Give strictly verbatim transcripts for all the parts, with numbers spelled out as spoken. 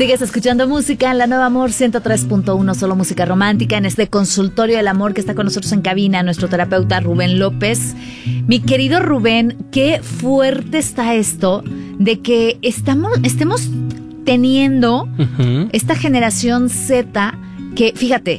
Sigues escuchando música en La Nueva Amor ciento tres punto uno, solo música romántica, en este consultorio del amor que está con nosotros en cabina, nuestro terapeuta Rubén López. Mi querido Rubén, qué fuerte está esto de que estamos, estemos teniendo uh-huh. esta generación Z que, fíjate,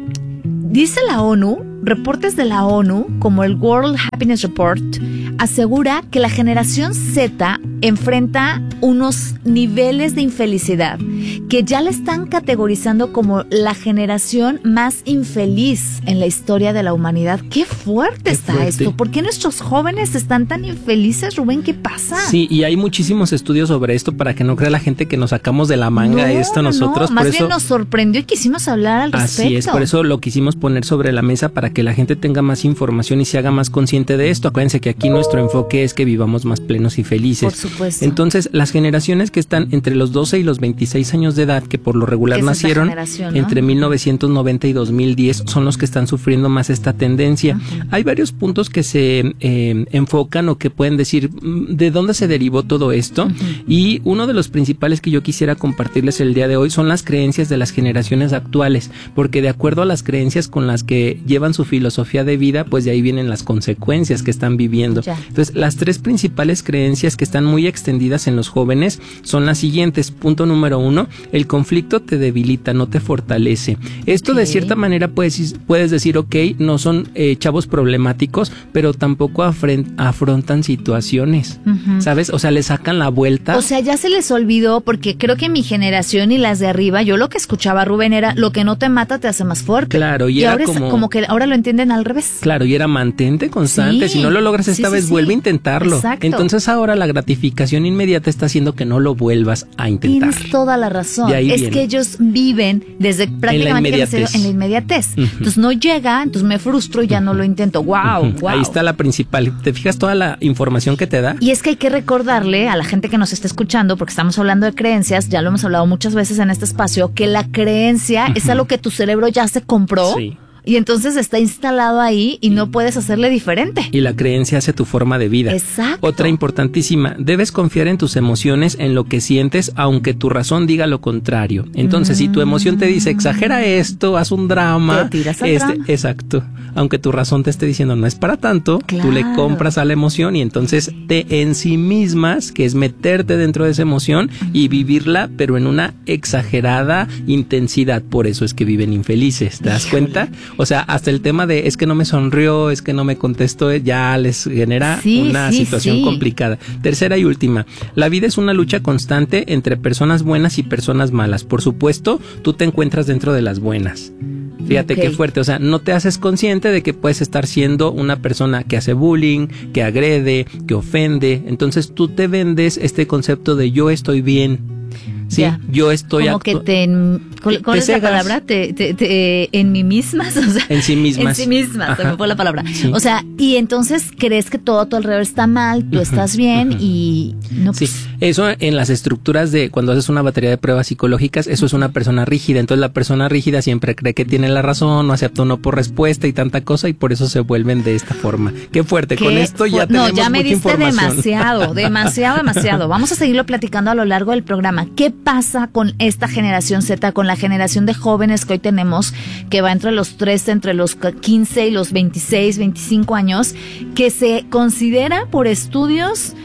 dice la ONU, reportes de la ONU, como el World Happiness Report, asegura que la generación Z enfrenta unos niveles de infelicidad que ya la están categorizando como la generación más infeliz en la historia de la humanidad. ¡Qué fuerte Qué está fuerte. esto! ¿Por qué nuestros jóvenes están tan infelices, Rubén? ¿Qué pasa? Sí, y hay muchísimos estudios sobre esto para que no crea la gente que nos sacamos de la manga no, esto nosotros. No, más por bien eso, nos sorprendió y quisimos hablar al respecto. Así es, por eso lo quisimos poner sobre la mesa para que la gente tenga más información y se haga más consciente de esto. Acuérdense que aquí nuestro enfoque es que vivamos más plenos y felices. Por supuesto. Entonces, las generaciones que están entre los doce y los veintiséis años de edad, que por lo regular nacieron ¿no? entre mil novecientos noventa y dos mil diez, son los que están sufriendo más esta tendencia. Uh-huh. Hay varios puntos que se eh, enfocan o que pueden decir de dónde se derivó todo esto. Uh-huh. Y uno de los principales que yo quisiera compartirles el día de hoy son las creencias de las generaciones actuales, porque de acuerdo a las creencias con las que llevan su filosofía de vida, pues de ahí vienen las consecuencias que están viviendo. Ya. Entonces, las tres principales creencias que están muy extendidas en los jóvenes son las siguientes. Punto número uno, el conflicto te debilita, no te fortalece. Esto okay. de cierta manera puedes, puedes decir, ok, no son eh, chavos problemáticos, pero tampoco afren- afrontan situaciones, uh-huh. ¿sabes? O sea, le sacan la vuelta. O sea, ya se les olvidó, porque creo que mi generación y las de arriba, yo lo que escuchaba, Rubén, era lo que no te mata te hace más fuerte. Claro, y, y era ahora como... es como que ahora lo entienden al revés. Claro, y era mantente constante, sí, si no lo logras esta sí, vez, sí, vuelve sí. a intentarlo. Exacto. Entonces ahora la gratificación inmediata está haciendo que no lo vuelvas a intentar. Tienes toda la razón. Es viene. que ellos viven desde prácticamente en la inmediatez. En la inmediatez. Uh-huh. Entonces no llega, entonces me frustro y ya uh-huh. no lo intento. Wow, uh-huh. wow. Ahí está la principal. ¿Te fijas toda la información que te da? Y es que hay que recordarle a la gente que nos está escuchando, porque estamos hablando de creencias, ya lo hemos hablado muchas veces en este espacio, que la creencia uh-huh. es algo que tu cerebro ya se compró. Sí. Y entonces está instalado ahí y no puedes hacerle diferente. Y la creencia hace tu forma de vida. Exacto. Otra importantísima, debes confiar en tus emociones, en lo que sientes, aunque tu razón diga lo contrario. Entonces, mm. si tu emoción te dice, exagera esto, haz un drama. Te tiras al este, drama. Exacto. Aunque tu razón te esté diciendo, no es para tanto, claro. tú le compras a la emoción y entonces te ensimismas, que es meterte dentro de esa emoción mm. y vivirla, pero en una exagerada intensidad. Por eso es que viven infelices. ¿Te das cuenta? O sea, hasta el tema de es que no me sonrió, es que no me contestó, ya les genera sí, una sí, situación sí. complicada. Tercera y última, la vida es una lucha constante entre personas buenas y personas malas. Por supuesto, tú te encuentras dentro de las buenas. Fíjate okay. qué fuerte, o sea, no te haces consciente de que puedes estar siendo una persona que hace bullying, que agrede, que ofende. Entonces tú te vendes este concepto de yo estoy bien. Sí, ya. yo estoy como actu- que te en, ¿cuál, cuál es cegas. la palabra? Te, te, te, en mí mismas, o sea, en sí mismas, en sí mismas, se me fue la palabra. Sí. O sea, y entonces crees que todo a tu alrededor está mal, tú uh-huh, estás bien uh-huh. y no. Sí, pues, eso en las estructuras de cuando haces una batería de pruebas psicológicas, eso es una persona rígida. Entonces la persona rígida siempre cree que tiene la razón, no acepta uno por respuesta y tanta cosa y por eso se vuelven de esta forma. Qué fuerte. Qué Con esto ya fu- tenemos No, ya me mucha diste información. demasiado, demasiado, demasiado. Vamos a seguirlo platicando a lo largo del programa. ¿Qué pasa con esta generación Z, con la generación de jóvenes que hoy tenemos, que va entre los trece, entre los quince y los veintiséis, veinticinco años, que se considera por estudios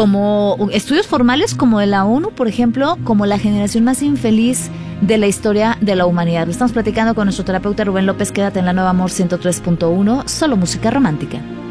como estudios formales como de la ONU, por ejemplo, como la generación más infeliz de la historia de la humanidad? Lo estamos platicando con nuestro terapeuta Rubén López. Quédate en La Nueva Amor ciento tres punto uno, solo música romántica.